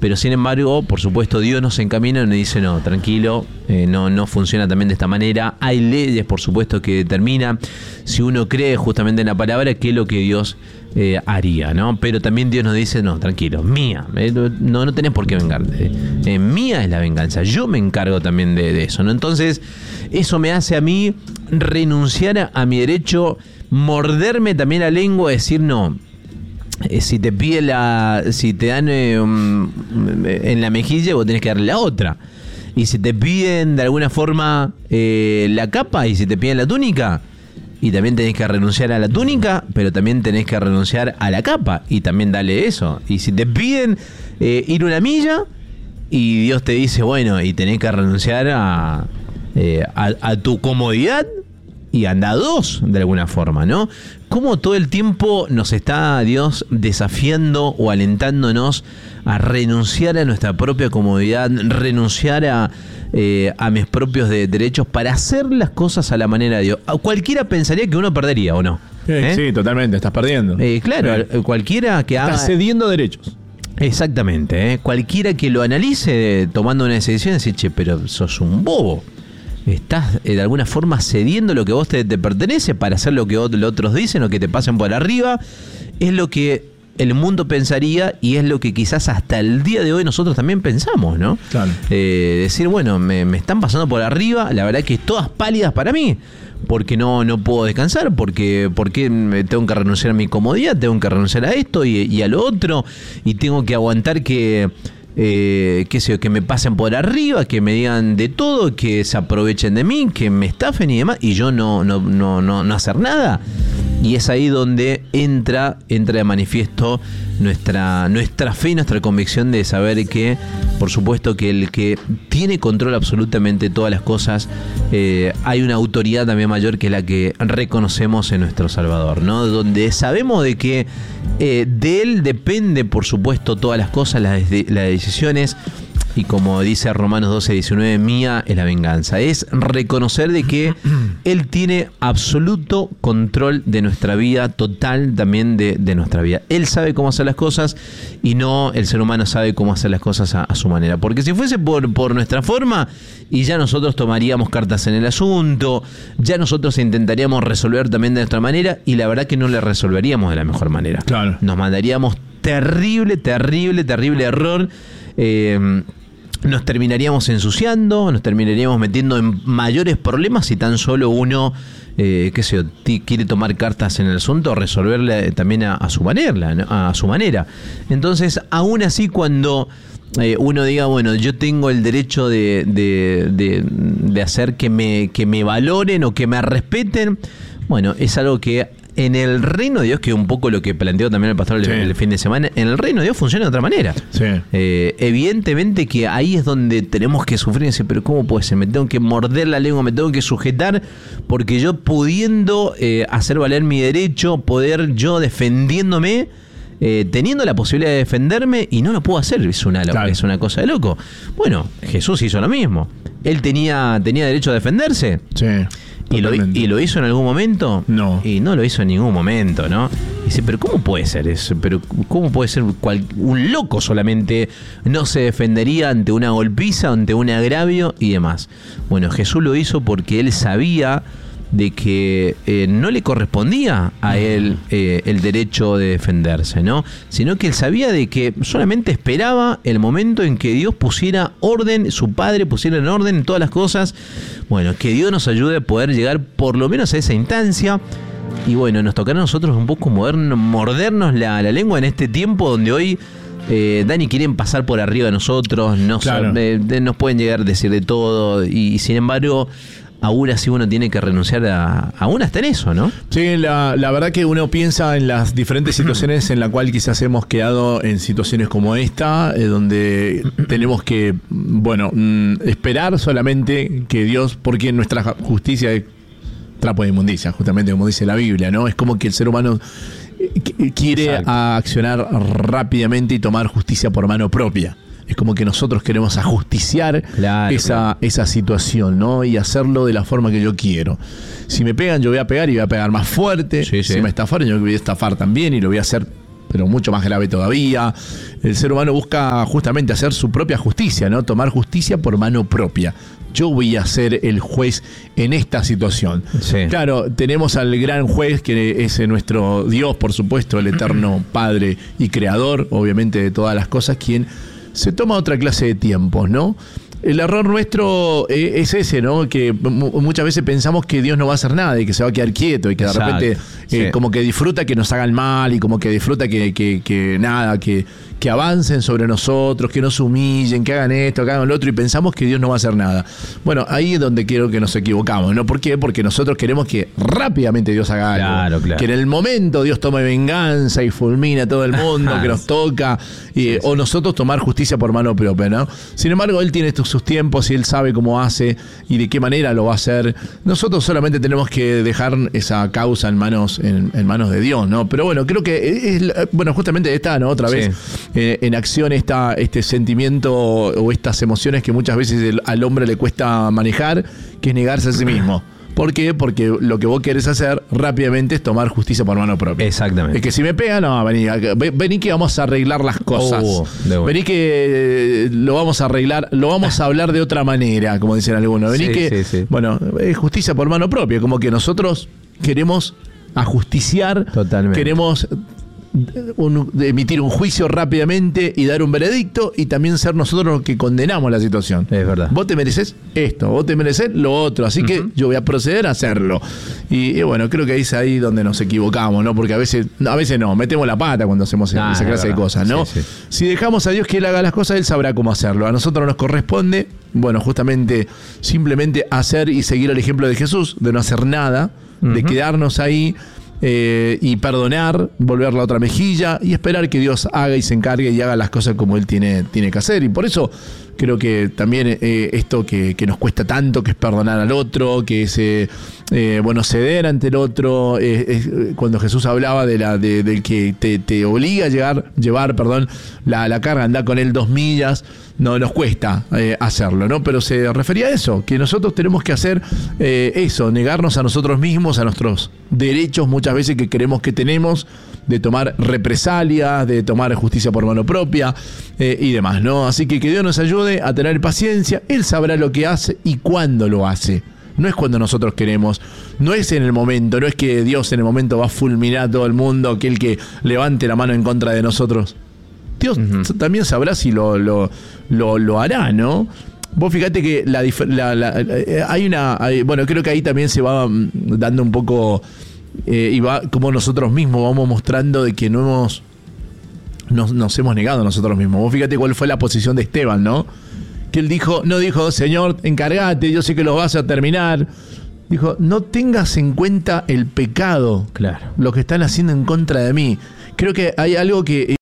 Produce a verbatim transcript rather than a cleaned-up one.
pero sin embargo, por supuesto, Dios nos encamina y nos dice, no, tranquilo, eh, no, no funciona también de esta manera. Hay leyes, por supuesto, que determinan si uno cree justamente en la palabra, qué es lo que Dios eh, haría, ¿no? Pero también Dios nos dice, no, tranquilo, mía, eh, no, no tenés por qué vengarte. Eh, mía es la venganza, yo me encargo también de, de eso, ¿no? Entonces, eso me hace a mí renunciar a, a mi derecho, morderme también la lengua, decir, no, Eh, si te pide la, si te dan eh, um, en la mejilla, vos tenés que darle la otra. Y si te piden de alguna forma eh, la capa, y si te piden la túnica, y también tenés que renunciar a la túnica, pero también tenés que renunciar a la capa, y también dale eso. Y si te piden eh, ir una milla, y Dios te dice, bueno, y tenés que renunciar a, eh, a, a tu comodidad, y anda dos, de alguna forma, ¿no? Cómo todo el tiempo nos está Dios desafiando o alentándonos a renunciar a nuestra propia comodidad, renunciar a, eh, a mis propios de, derechos para hacer las cosas a la manera de Dios. Cualquiera pensaría que uno perdería, ¿o no? ¿Eh? Sí, totalmente, estás perdiendo. Eh, claro, sí. Cualquiera que haga... Estás cediendo derechos. Exactamente, ¿eh? Cualquiera que lo analice tomando una decisión, dice, che, pero sos un bobo. Estás eh, de alguna forma cediendo lo que vos te, te pertenece para hacer lo que otros, los otros dicen o que te pasen por arriba. Es lo que el mundo pensaría y es lo que quizás hasta el día de hoy nosotros también pensamos, ¿no? Claro. Eh, decir, bueno, me, me están pasando por arriba, la verdad que todas pálidas para mí, porque no, no puedo descansar, porque, porque tengo que renunciar a mi comodidad, tengo que renunciar a esto y, y a lo otro, y tengo que aguantar que... Eh, qué sé yo, que me pasen por arriba, que me digan de todo, que se aprovechen de mí, que me estafen y demás, y yo no, no, no, no, no hacer nada. Y es ahí donde entra, entra de manifiesto nuestra, nuestra fe y nuestra convicción de saber que, por supuesto, que el que tiene control absolutamente de todas las cosas, eh, hay una autoridad también mayor que la que reconocemos en nuestro Salvador, ¿no? Donde sabemos de que eh, de Él depende, por supuesto, todas las cosas, las, las decisiones. Y como dice Romanos doce, diecinueve, mía es la venganza. Es reconocer de que Él tiene absoluto control de nuestra vida, total también de, de nuestra vida. Él sabe cómo hacer las cosas y no el ser humano sabe cómo hacer las cosas a, a su manera. Porque si fuese por, por nuestra forma, y ya nosotros tomaríamos cartas en el asunto, ya nosotros intentaríamos resolver también de nuestra manera, y la verdad que no le resolveríamos de la mejor manera. Claro. Nos mandaríamos terrible, terrible, terrible error. Eh, nos terminaríamos ensuciando, nos terminaríamos metiendo en mayores problemas si tan solo uno, eh, qué sé yo, t- quiere tomar cartas en el asunto, resolverla también a, a su manera, ¿no? a su manera. Entonces, aún así, cuando eh, uno diga, bueno, yo tengo el derecho de, de, de, de hacer que me, que me valoren o que me respeten, bueno, es algo que en el reino de Dios, que es un poco lo que planteó también el pastor sí. el, el fin de semana, en el reino de Dios funciona de otra manera. Sí. Eh, evidentemente que ahí es donde tenemos que sufrir y decir, pero ¿cómo puede ser? Me tengo que morder la lengua, me tengo que sujetar, porque yo pudiendo eh, hacer valer mi derecho, poder yo defendiéndome, eh, teniendo la posibilidad de defenderme, y no lo puedo hacer, es una, claro. es una cosa de loco. Bueno, Jesús hizo lo mismo. Él tenía, tenía derecho a defenderse. Sí. ¿Y lo, ¿Y lo hizo en algún momento? No. Y no lo hizo en ningún momento, ¿no? Y dice, pero ¿cómo puede ser eso? ¿Pero cómo puede ser cual, un loco solamente no se defendería ante una golpiza, ante un agravio y demás? Bueno, Jesús lo hizo porque él sabía de que eh, no le correspondía a él eh, el derecho de defenderse, ¿no? Sino que él sabía de que solamente esperaba el momento en que Dios pusiera orden, su Padre pusiera en orden en todas las cosas. Bueno, que Dios nos ayude a poder llegar por lo menos a esa instancia. Y bueno, nos tocará a nosotros un poco moderno, mordernos la, la lengua en este tiempo donde hoy Eh, Dani, quieren pasar por arriba de nosotros, nos, claro. eh, nos pueden llegar a decir de todo, y, y sin embargo, aún así uno tiene que renunciar a, aún hasta en eso, ¿no? Sí, la, la verdad que uno piensa en las diferentes situaciones en las cuales quizás hemos quedado en situaciones como esta, eh, donde tenemos que, bueno, mm, esperar solamente que Dios, porque nuestra justicia es trapo de inmundicia, justamente como dice la Biblia, ¿no? Es como que el ser humano quiere Exacto. accionar rápidamente y tomar justicia por mano propia. Es como que nosotros queremos ajusticiar claro, esa, claro. esa situación, ¿no? Y hacerlo de la forma que yo quiero. Si me pegan, yo voy a pegar y voy a pegar más fuerte. Sí, sí. Si me estafaron, yo voy a estafar también y lo voy a hacer pero mucho más grave todavía. El ser humano busca justamente hacer su propia justicia, ¿no? Tomar justicia por mano propia. Yo voy a ser el juez en esta situación. Sí. Claro, tenemos al gran juez, que es nuestro Dios, por supuesto, el eterno Padre y Creador, obviamente, de todas las cosas, quien se toma otra clase de tiempos, ¿no? El error nuestro es ese, ¿no? Que muchas veces pensamos que Dios no va a hacer nada y que se va a quedar quieto y que de Exacto. repente Sí. eh, como que disfruta que nos hagan mal y como que disfruta que, que, que nada, que, que avancen sobre nosotros, que nos humillen, que hagan esto, que hagan lo otro, y pensamos que Dios no va a hacer nada. Bueno, ahí es donde creo que nos equivocamos, ¿no? ¿Por qué? Porque nosotros queremos que rápidamente Dios haga algo. Claro, claro. Que en el momento Dios tome venganza y fulmina a todo el mundo, que nos toca, y, sí, sí. o nosotros tomar justicia por mano propia, ¿no? Sin embargo, Él tiene estos, sus tiempos y Él sabe cómo hace y de qué manera lo va a hacer. Nosotros solamente tenemos que dejar esa causa en manos, en, en manos de Dios, ¿no? Pero bueno, creo que es, bueno, justamente está, ¿no? Otra vez Sí. eh, en acción está este sentimiento o estas emociones que muchas veces el, al hombre le cuesta manejar, que es negarse a sí mismo. ¿Por qué? Porque lo que vos querés hacer rápidamente es tomar justicia por mano propia. Exactamente. Es que si me pega, no, vení, vení que vamos a arreglar las cosas. Oh, de bueno. Vení que lo vamos a arreglar, lo vamos a hablar de otra manera, como dicen algunos. Vení Sí, que, sí, sí. bueno, es justicia por mano propia, como que nosotros queremos ajusticiar, Totalmente. queremos Un, de emitir un juicio rápidamente y dar un veredicto y también ser nosotros los que condenamos la situación. Es verdad. Vos te mereces esto, vos te mereces lo otro, así uh-huh. que yo voy a proceder a hacerlo. Y, y bueno, creo que ahí es ahí donde nos equivocamos, ¿no? Porque a veces, a veces no, metemos la pata cuando hacemos nah, esa clase de cosas, ¿no? Sí, sí. Si dejamos a Dios que Él haga las cosas, Él sabrá cómo hacerlo. A nosotros nos corresponde, bueno, justamente simplemente hacer y seguir el ejemplo de Jesús, de no hacer nada, uh-huh. de quedarnos ahí. Eh, y perdonar, volver la otra mejilla y esperar que Dios haga y se encargue y haga las cosas como Él tiene, tiene que hacer. Y por eso creo que también eh, esto que, que nos cuesta tanto, que es perdonar al otro, que es eh, eh, bueno, ceder ante el otro, eh, es, cuando Jesús hablaba de la de, del que te, te obliga a llegar, llevar perdón, la, la carga, andar con él dos millas, no nos cuesta eh, hacerlo, ¿no? Pero se refería a eso, que nosotros tenemos que hacer eh, eso, negarnos a nosotros mismos, a nuestros derechos muchas veces que creemos que tenemos, de tomar represalias, de tomar justicia por mano propia eh, y demás, ¿no? Así que que Dios nos ayude a tener paciencia. Él sabrá lo que hace y cuándo lo hace. No es cuando nosotros queremos, no es en el momento, no es que Dios en el momento va a fulminar a todo el mundo, aquel que levante la mano en contra de nosotros. Dios uh-huh. también sabrá si lo, lo, lo, lo hará, ¿no? Vos fíjate que la, la, la, hay una, hay, bueno, creo que ahí también se va dando un poco, eh, y va como nosotros mismos vamos mostrando de que no hemos, nos, nos hemos negado a nosotros mismos. Vos fíjate cuál fue la posición de Esteban, ¿no? Que él dijo, no dijo, Señor, encárgate, yo sé que lo vas a terminar. Dijo, no tengas en cuenta el pecado, claro, lo que están haciendo en contra de mí. Creo que hay algo que